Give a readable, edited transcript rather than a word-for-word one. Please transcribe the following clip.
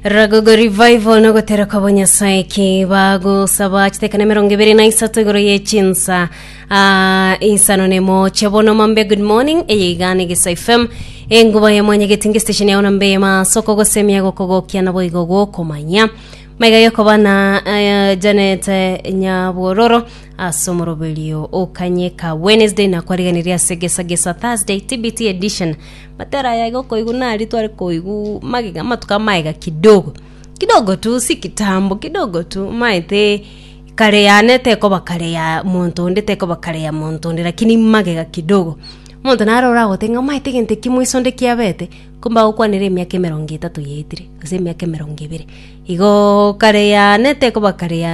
Ragogo revival no gotera kabonya saiki bago saba chitekane 23 igoro yechinsa isano nemo chebono mambe good morning eyigane gisa FM enguba ya mwanya getinge station ya onambe ma soko gosemya gokogokia na boigo gokomanya mega yoko bana Janet Nyabororo asomorobelio okanyeka Wednesday na kwariganiria segesa Thursday TBT edition matera ya goko igunari twari koigu magiga matuka maiga kidogo tu si kitambo kidogo tu maite kare ya nete ko bakare ya muntu ndete ko bakare ya muntu lakini magega kidogo muntu narora gotenga maite gente kimwisonde kiabete kumba ukwanire myaka 33 ase myaka 20 igo kare ya nete ko bakare ya